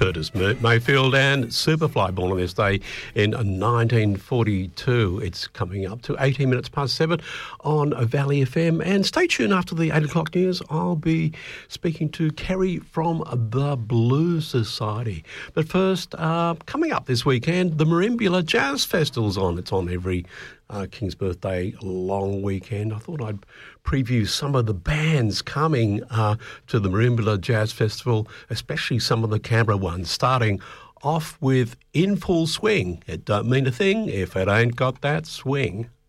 Curtis Mayfield and Superfly, born on this day in 1942. It's coming up to 18 minutes past 7 on Valley FM. And stay tuned after the 8 o'clock news. I'll be speaking to Kerry from the Blues Society. But first, coming up this weekend, the Merimbula Jazz Festival's on. It's on every King's Birthday long weekend. I thought I'd preview some of the bands coming to the Merimbula Jazz Festival, especially some of the Canberra ones, starting off with In Full Swing. It don't mean a thing if it ain't got that swing.